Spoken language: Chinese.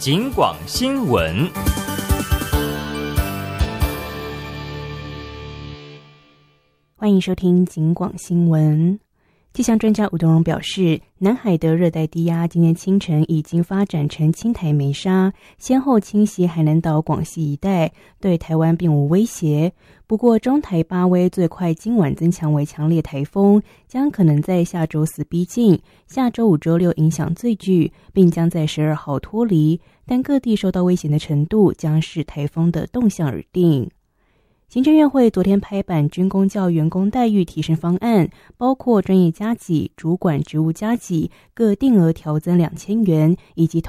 警广新闻。 欢迎收听警广新闻。气象专家吴东荣表示，南海的热带低压今天清晨已经发展成轻台梅沙，先后侵袭海南岛、广西一带，对台湾并无威胁。不过中台巴威最快今晚增强为强烈台风，将可能在下周四逼近，下周五、周六影响最巨，并将在12号脱离，但各地受到威胁的程度将视台风的动向而定。行政院会昨天拍板军公教员工待遇提升方案，包括专业加给、主管职务加给各定额调增2000元，以及